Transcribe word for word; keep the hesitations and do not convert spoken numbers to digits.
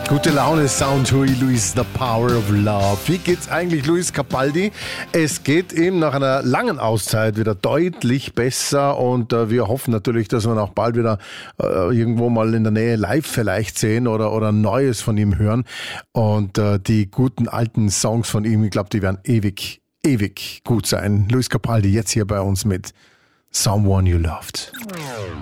Gute Laune Sound, Huey Lewis, The Power of Love. Wie geht's eigentlich Luis Capaldi? Es geht ihm nach einer langen Auszeit wieder deutlich besser und äh, wir hoffen natürlich, dass wir ihn auch bald wieder äh, irgendwo mal in der Nähe live vielleicht sehen oder, oder Neues von ihm hören. Und äh, die guten alten Songs von ihm, ich glaube, die werden ewig, ewig gut sein. Luis Capaldi jetzt hier bei uns mit Someone You Loved.